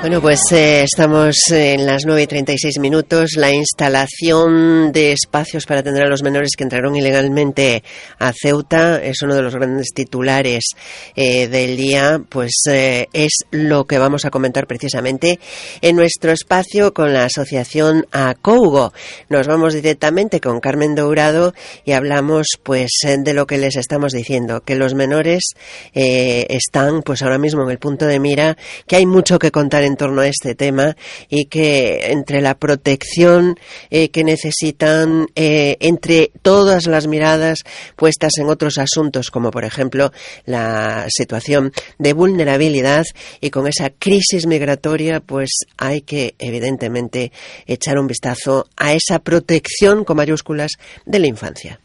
Bueno, pues estamos en las 9:36. La instalación de espacios para atender a los menores que entraron ilegalmente a Ceuta es uno de los grandes titulares del día. Pues es lo que vamos a comentar precisamente en nuestro espacio con la asociación ACOUGO. Nos vamos directamente con Carmen Dourado y hablamos pues de lo que les estamos diciendo, que los menores están pues ahora mismo en el punto de mira, que hay mucho que contar en torno a este tema y que entre la protección que necesitan, entre todas las miradas puestas en otros asuntos, como por ejemplo la situación de vulnerabilidad, y con esa crisis migratoria, pues hay que evidentemente echar un vistazo a esa protección con mayúsculas de la infancia.